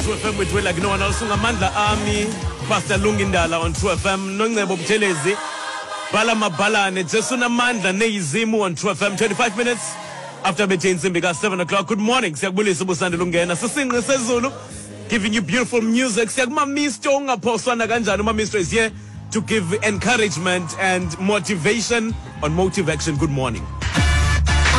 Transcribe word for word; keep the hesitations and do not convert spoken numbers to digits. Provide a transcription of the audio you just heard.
True F M with like no one else. Ngamandla Army, Pastor Lungindala on True F M. Nongcebo Buthelezi, Bala Mabalane, Jesuna Mandla Neyizimu on True F M. twenty-five minutes after Betin Simbika, seven o'clock. Good morning. Siyakubulisa ubusande lungena. Sisingwe sezulu, giving you beautiful music. Siyakuma Mister Ungaphoswana kanjani. Uma Mister is here to give encouragement and motivation on Motive Action. Good morning.